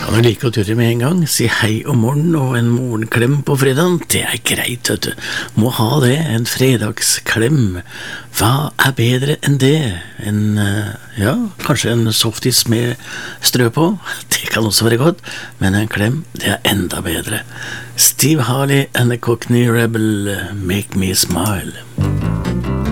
Kan du like å gjøre med en gang, si hei om morgen og en morgenklem på fredagen, det greit, vet du. Må ha det, en fredagsklem. Hva bedre enn det? Ja, kanskje en softis med strø på, det kan også være godt, men en klem, det enda bedre. Steve Harley and the Cockney Rebel, Make Me Smile.